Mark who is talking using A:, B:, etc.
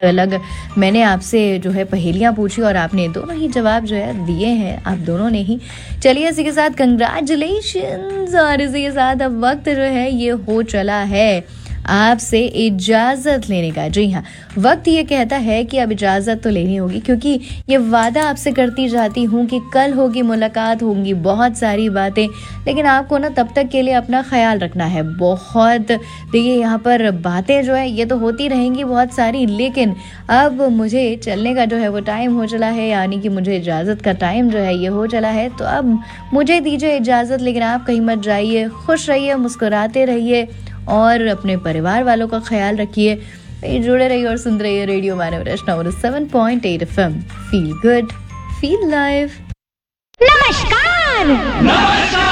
A: अलग मैंने आपसे जो है पहेलियाँ पूछी और आपने दोनों ही जवाब जो है दिए हैं, आप दोनों ने ही। चलिए इसी के साथ कंग्रेचुलेशंस और इसी के साथ अब वक्त जो है ये हो चला है आपसे इजाज़त लेने का। जी हाँ, वक्त ये कहता है कि अब इजाज़त तो लेनी होगी, क्योंकि ये वादा आपसे करती जाती हूँ कि कल होगी मुलाकात, होंगी बहुत सारी बातें, लेकिन आपको ना तब तक के लिए अपना ख्याल रखना है। बहुत देखिए यहाँ पर बातें जो है ये तो होती रहेंगी बहुत सारी, लेकिन अब मुझे चलने का जो है वो टाइम हो चला है, यानी कि मुझे इजाज़त का टाइम जो है ये हो चला है। तो अब मुझे दीजिए इजाज़त, लेकिन आप कहीं मत जाइए, खुश रहिए, मुस्कुराते रहिए और अपने परिवार वालों का ख्याल रखिए। जुड़े रहिए और सुनते रहिए रेडियो मानव रचना 7.8 FM। Feel good, feel live.
B: नमस्कार।